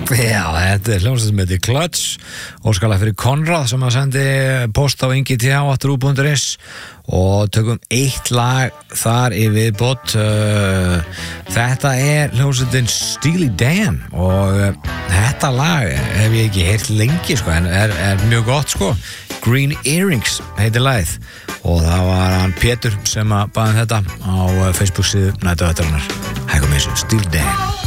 Já, þetta hljómsveit sem heitir Clutch óskalag fyrir Konrad sem að sendi post á ingit@ru.is og tökum eitt lag þar í viðbót þetta hljómsveitin Steely Dan og þetta lag hef ég ekki heyrt lengi sko, en mjög gott sko. Green Earrings heitir lagið og það var hann Pétur sem að baði þetta á Facebook síðu Næturvættarinnar. Hæ kom þessu Steely Dan.